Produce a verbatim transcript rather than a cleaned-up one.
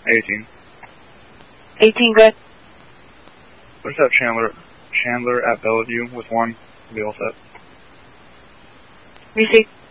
eighteen. eighteen, good. Let's have Chandler, Chandler at Bellevue with one. Be all set. Receive.